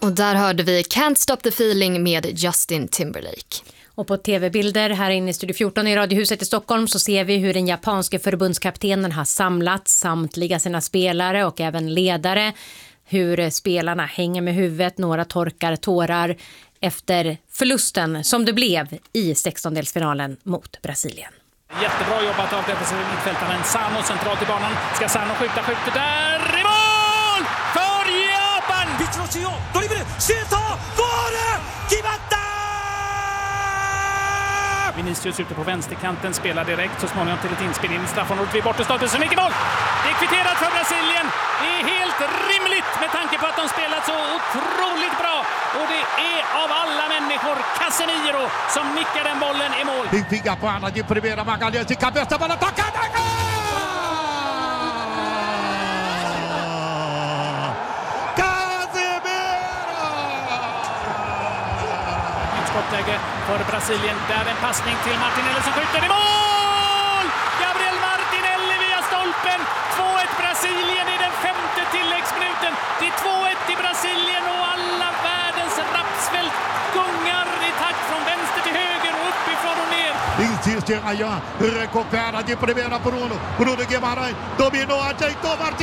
Och där hörde vi Can't Stop the Feeling med Justin Timberlake. Och på tv-bilder här inne i Studio 14 i Radiohuset i Stockholm så ser vi hur den japanske förbundskaptenen har samlat samtliga sina spelare och även ledare. Hur spelarna hänger med huvudet, några torkar tårar efter förlusten som det blev i 16-delsfinalen mot Brasilien. Jättebra jobbat av defensiva mittfältaren Sano centralt i banan. Ska Sano skjuter där i mål för Japan! Vinicius ute på vänsterkanten spelar direkt så småningom till ett inspel in i straffområdet vid borteståndet som mycket mål. Det är kvitterat för Brasilien. Det är helt rimligt med tanke på att de spelat så otroligt bra. Och det är av alla människor Casemiro som nickar den bollen i mål. Benfica para de primeira, Magalhães de cabeça, bola tocada, gol! Skottläge för Brasilien. Där en passning till Martinelli som skjuter i mål! Gabriel Martinelli via stolpen. 2-1 Brasilien i den 5:e tilläggsminuten. Det är 2-1 i Brasilien och alla världens rapsfält gungar i takt från vänster till höger och uppifrån och ner. Insiste Rayan, recupera de primeira Bruno Guimarães, dominou, ajeitou Martinelli.